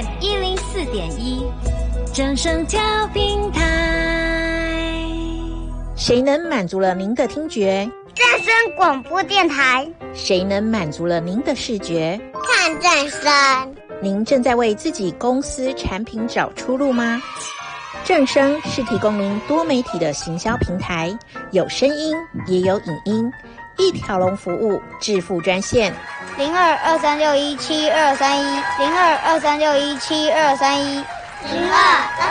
FM 104.1，正声调频台。 谁能满足了您的听觉？ 正声广播电台。 谁能满足了您的视觉？ 看正声。 您正在为自己公司产品找出路吗？正声是提供您多媒体的行销平台，有声音也有影音，一条龙服务，致富专线 0223617231，0223617231，0223617231。